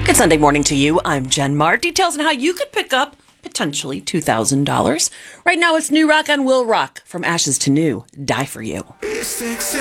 Good Sunday morning to you. I'm Jen Mart. Details on how you could pick up potentially $2,000. Right now, it's new rock on Will Rock. From Ashes to New. Die for You.